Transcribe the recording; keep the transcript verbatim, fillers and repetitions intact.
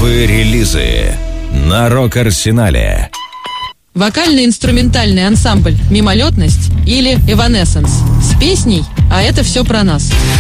Новые релизы на Рок-Арсенале. Вокально-инструментальный ансамбль «Мимолетность» или «Эванесенс» с песней «А это все про нас».